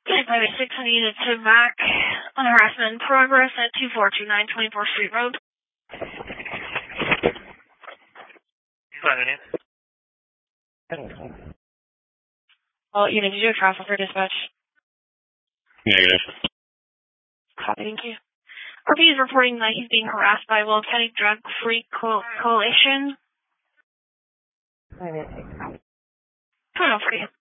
Private 6, I need to back on harassment in progress at 2429 24th Street Road. Well, you need to do a traffic or dispatch. Negative. Copy, thank you. RP is reporting that he's being harassed by Will County Drug Free Coalition. 2-0 for you.